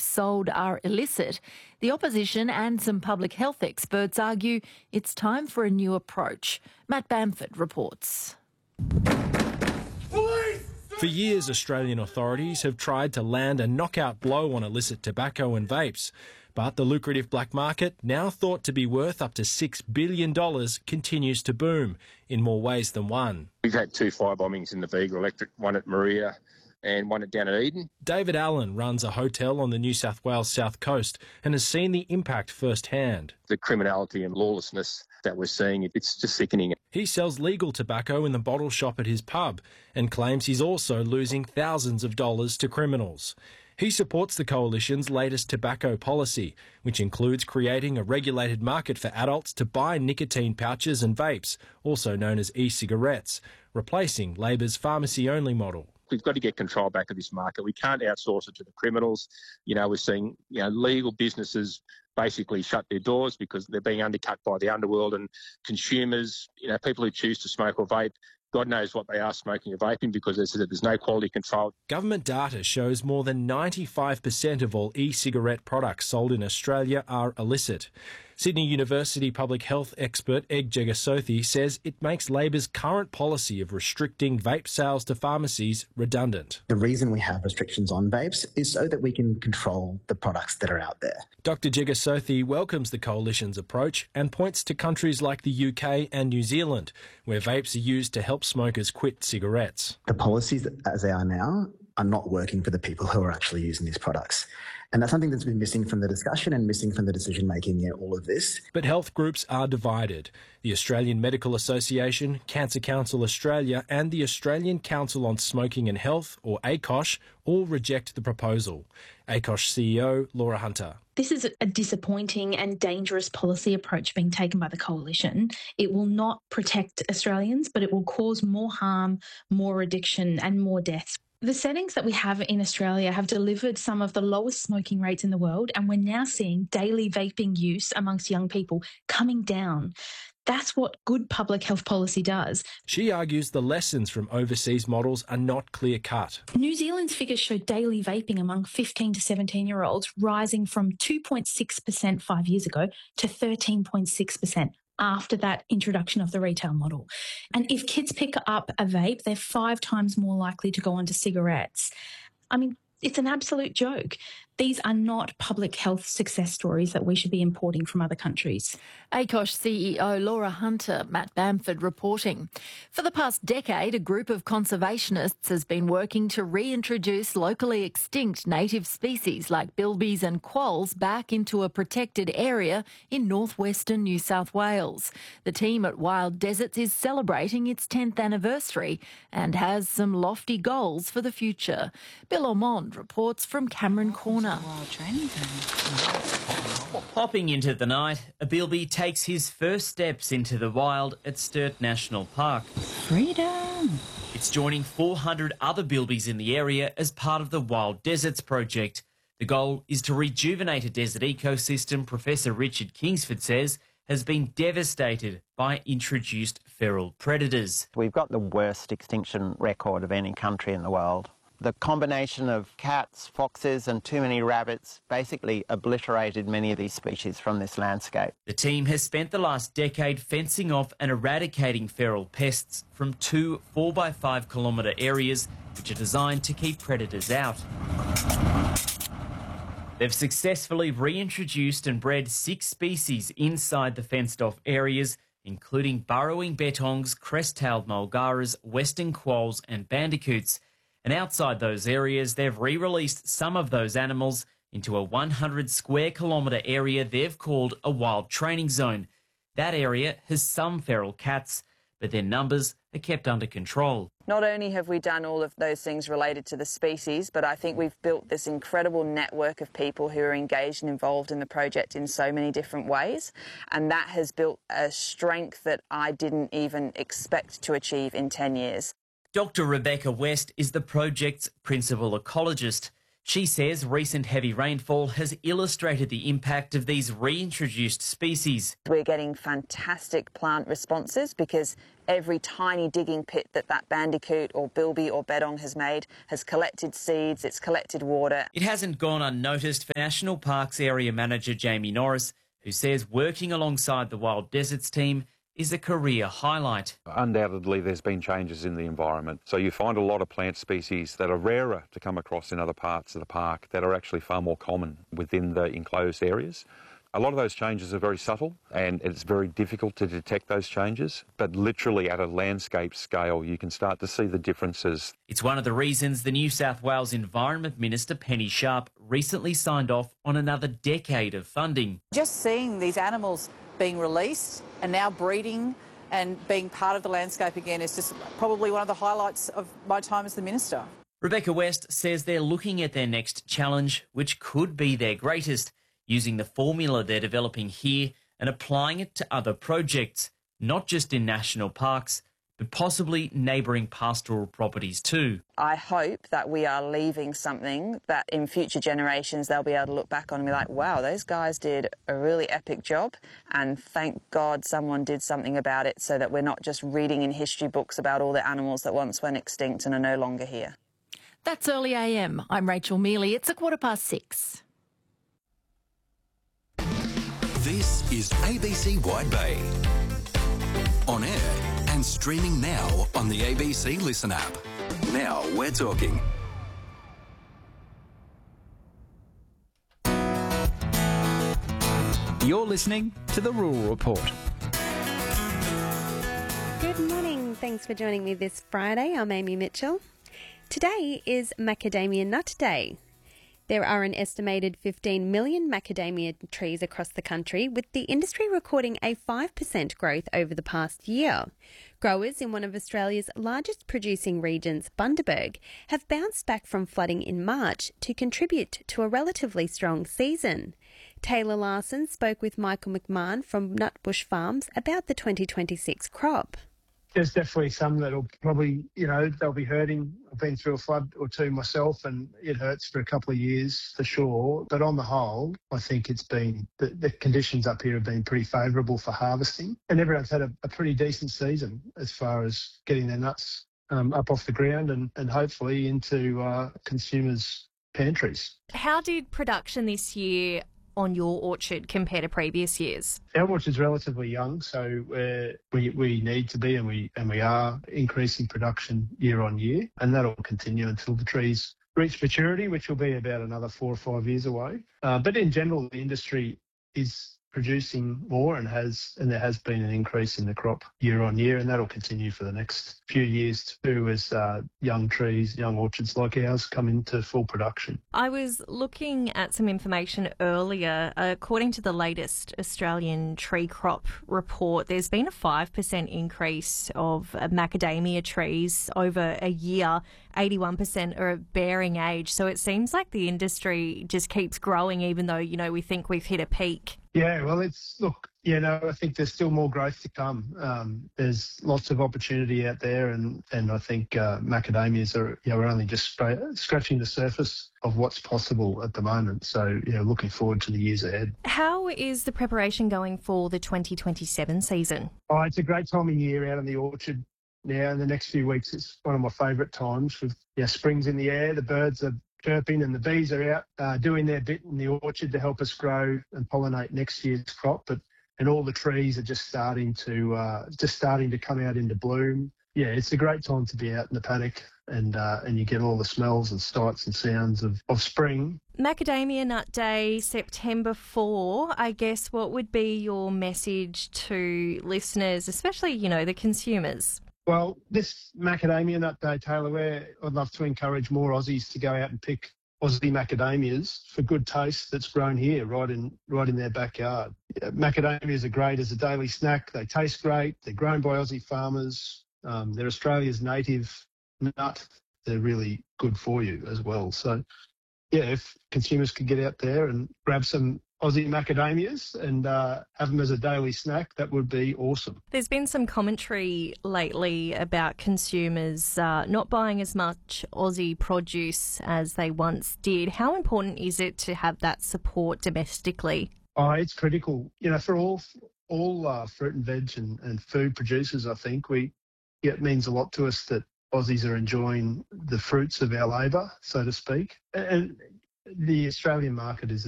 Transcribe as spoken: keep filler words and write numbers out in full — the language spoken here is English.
sold are illicit, the opposition and some public health experts argue it's time for a new approach. Matt Bamford reports. For years, Australian authorities have tried to land a knockout blow on illicit tobacco and vapes. But the lucrative black market, now thought to be worth up to six billion dollars, continues to boom in more ways than one. We've had two fire bombings in the Viga Electric, one at Maria and one at down at Eden. David Allen runs a hotel on the New South Wales south coast and has seen the impact firsthand. The criminality and lawlessness that we're seeing, it's just sickening. He sells legal tobacco in the bottle shop at his pub and claims he's also losing thousands of dollars to criminals. He supports the Coalition's latest tobacco policy, which includes creating a regulated market for adults to buy nicotine pouches and vapes, also known as e-cigarettes, replacing Labor's pharmacy-only model. We've got to get control back of this market. We can't outsource it to the criminals. You know, we're seeing, you know, legal businesses basically shut their doors because they're being undercut by the underworld, and consumers, you know, people who choose to smoke or vape, God knows what they are smoking or vaping, because there's, there's no quality control. Government data shows more than ninety-five percent of all e-cigarette products sold in Australia are illicit. Sydney University public health expert Eg Jegasothi says it makes Labor's current policy of restricting vape sales to pharmacies redundant. The reason we have restrictions on vapes is so that we can control the products that are out there. Doctor Jegasothi welcomes the Coalition's approach and points to countries like the U K and New Zealand, where vapes are used to help smokers quit cigarettes. The policies as they are now are not working for the people who are actually using these products. And that's something that's been missing from the discussion and missing from the decision-making in all of this. But health groups are divided. The Australian Medical Association, Cancer Council Australia and the Australian Council on Smoking and Health, or A C O S, all reject the proposal. A C O S C E O Laura Hunter. This is a disappointing and dangerous policy approach being taken by the Coalition. It will not protect Australians, but it will cause more harm, more addiction and more deaths. The settings that we have in Australia have delivered some of the lowest smoking rates in the world, and we're now seeing daily vaping use amongst young people coming down. That's what good public health policy does. She argues the lessons from overseas models are not clear-cut. New Zealand's figures show daily vaping among fifteen to seventeen-year-olds rising from two point six percent five years ago to thirteen point six percent. After that introduction of the retail model. And if kids pick up a vape, they're five times more likely to go on to cigarettes. I mean, it's an absolute joke. These are not public health success stories that we should be importing from other countries. A C O S C E O Laura Hunter, Matt Bamford reporting. For the past decade, a group of conservationists has been working to reintroduce locally extinct native species like bilbies and quolls back into a protected area in northwestern New South Wales. The team at Wild Deserts is celebrating its tenth anniversary and has some lofty goals for the future. Bill Ormond reports from Cameron Corner. Popping into the night, a bilby takes his first steps into the wild at Sturt National Park. Freedom! It's joining four hundred other bilbies in the area as part of the Wild Deserts project. The goal is to rejuvenate a desert ecosystem Professor Richard Kingsford says has been devastated by introduced feral predators. We've got the worst extinction record of any country in the world. The combination of cats, foxes and too many rabbits basically obliterated many of these species from this landscape. The team has spent the last decade fencing off and eradicating feral pests from two four by five kilometre areas which are designed to keep predators out. They've successfully reintroduced and bred six species inside the fenced-off areas, including burrowing bettongs, crest-tailed mulgaras, western quolls and bandicoots. And outside those areas, they've re-released some of those animals into a one hundred square kilometre area they've called a wild training zone. That area has some feral cats, but their numbers are kept under control. Not only have we done all of those things related to the species, but I think we've built this incredible network of people who are engaged and involved in the project in so many different ways. And that has built a strength that I didn't even expect to achieve in ten years. Doctor Rebecca West is the project's principal ecologist. She says recent heavy rainfall has illustrated the impact of these reintroduced species. We're getting fantastic plant responses because every tiny digging pit that that bandicoot or bilby or bettong has made has collected seeds, it's collected water. It hasn't gone unnoticed for National Parks Area Manager Jamie Norris, who says working alongside the Wild Deserts team is a career highlight. Undoubtedly, there's been changes in the environment. So you find a lot of plant species that are rarer to come across in other parts of the park that are actually far more common within the enclosed areas. A lot of those changes are very subtle and it's very difficult to detect those changes, but literally at a landscape scale you can start to see the differences. It's one of the reasons the New South Wales Environment Minister Penny Sharp recently signed off on another decade of funding. Just seeing these animals being released and now breeding and being part of the landscape again is just probably one of the highlights of my time as the Minister. Rebecca West says they're looking at their next challenge, which could be their greatest, using the formula they're developing here and applying it to other projects, not just in national parks, but possibly neighbouring pastoral properties too. I hope that we are leaving something that in future generations they'll be able to look back on and be like, wow, those guys did a really epic job and thank God someone did something about it so that we're not just reading in history books about all the animals that once went extinct and are no longer here. That's Early A M. I'm Rachel Mealy. It's a quarter past six. This is A B C Wide Bay. On air and streaming now on the A B C Listen app. Now we're talking. You're listening to The Rural Report. Good morning. Thanks for joining me this Friday. I'm Amy Mitchell. Today is Macadamia Nut Day. There are an estimated fifteen million macadamia trees across the country, with the industry recording a five percent growth over the past year. Growers in one of Australia's largest producing regions, Bundaberg, have bounced back from flooding in March to contribute to a relatively strong season. Taylor Larson spoke with Michael McMahon from Nutbush Farms about the twenty twenty-six crop. There's definitely some that'll probably, you know, they'll be hurting. I've been through a flood or two myself and it hurts for a couple of years for sure. But on the whole, I think it's been, the, the conditions up here have been pretty favourable for harvesting. And everyone's had a, a pretty decent season as far as getting their nuts um, up off the ground and, and hopefully into uh, consumers' pantries. How did production this year on your orchard compare to previous years? Our orchard's relatively young, so uh, we we need to be and we and we are increasing production year on year, and that'll continue until the trees reach maturity, which will be about another four or five years away. Uh, but in general, the industry is producing more and has and there has been an increase in the crop year on year, and that'll continue for the next few years too as uh, young trees, young orchards like ours come into full production. I was looking at some information earlier. According to the latest Australian tree crop report, there's been a five percent increase of macadamia trees over a year. eighty-one percent are of bearing age. So it seems like the industry just keeps growing even though, you know, we think we've hit a peak. Yeah, well, it's, look, you know, I think there's still more growth to come. Um, there's lots of opportunity out there, and, and I think uh, macadamias are, you know, we're only just spray, scratching the surface of what's possible at the moment. So, you know, looking forward to the years ahead. How is the preparation going for the twenty twenty-seven season? Oh, it's a great time of year out in the orchard now. In the next few weeks, it's one of my favourite times with, you know, spring's in the air, the birds are chirping and the bees are out uh, doing their bit in the orchard to help us grow and pollinate next year's crop. But and all the trees are just starting to uh, just starting to come out into bloom. Yeah, it's a great time to be out in the paddock, and uh, and you get all the smells and sights and sounds of, of spring. Macadamia Nut Day, September fourth. I guess what would be your message to listeners, especially, you know, the consumers? Well, this Macadamia Nut Day, Taylor, where I'd love to encourage more Aussies to go out and pick Aussie macadamias for good taste that's grown here, right in right in their backyard. Yeah, macadamias are great as a daily snack. They taste great. They're grown by Aussie farmers. Um, they're Australia's native nut. They're really good for you as well. So, yeah, if consumers could get out there and grab some Aussie macadamias and uh, have them as a daily snack, that would be awesome. There's been some commentary lately about consumers uh, not buying as much Aussie produce as they once did. How important is it to have that support domestically? Oh, it's critical. You know, for all all uh, fruit and veg and, and food producers, I think we Yeah, it means a lot to us that Aussies are enjoying the fruits of our labour, so to speak. And the Australian market is